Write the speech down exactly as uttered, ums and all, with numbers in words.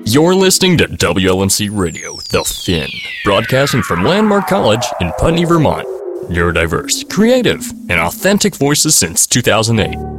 You're listening to W L M C Radio, The Fin, broadcasting from Landmark College in Putney, Vermont. Neurodiverse, creative, and authentic voices since two thousand eight.